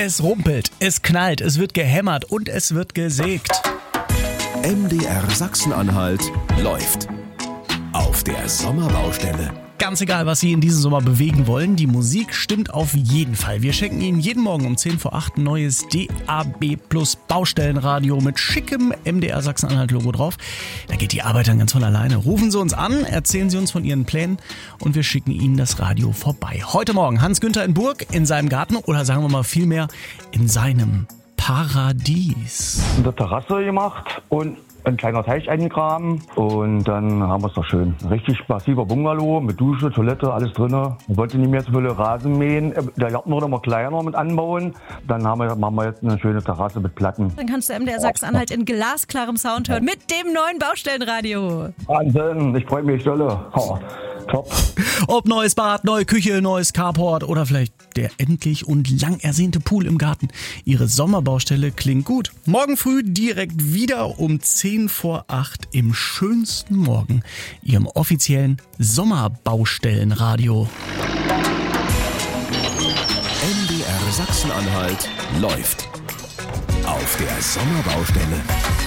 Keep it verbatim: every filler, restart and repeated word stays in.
Es rumpelt, es knallt, es wird gehämmert und es wird gesägt. M D R Sachsen-Anhalt läuft auf der Sommerbaustelle. Ganz egal, was Sie in diesem Sommer bewegen wollen, die Musik stimmt auf jeden Fall. Wir schenken Ihnen jeden Morgen um zehn vor acht ein neues D A B Plus Baustellenradio mit schickem M D R Sachsen-Anhalt-Logo drauf. Da geht die Arbeit dann ganz von alleine. Rufen Sie uns an, erzählen Sie uns von Ihren Plänen und wir schicken Ihnen das Radio vorbei. Heute Morgen Hans-Günther in Burg in seinem Garten oder sagen wir mal vielmehr in seinem Paradies. In der Terrasse gemacht und ein kleiner Teich eingegraben und dann haben wir es doch schön. Richtig massiver Bungalow mit Dusche, Toilette, alles drin. Ich wollte nicht mehr so viele Rasen mähen. Der Garten wurde immer kleiner mit anbauen. Dann haben wir, machen wir jetzt eine schöne Terrasse mit Platten. Dann kannst du M D R Sachsen-Anhalt in glasklarem Sound hören mit dem neuen Baustellenradio. Wahnsinn, ich freue mich dolle. Oh, top. Ob neues Bad, neue Küche, neues Carport oder vielleicht der endlich und lang ersehnte Pool im Garten. Ihre Sommerbaustelle klingt gut. Morgen früh direkt wieder um zehn vor acht im schönsten Morgen, Ihrem offiziellen Sommerbaustellenradio. M D R Sachsen-Anhalt läuft auf der Sommerbaustelle.